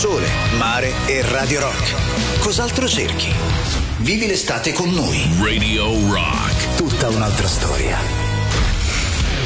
sole, mare e Radio Rock. Cos'altro cerchi? Vivi l'estate con noi. Radio Rock. Tutta un'altra storia.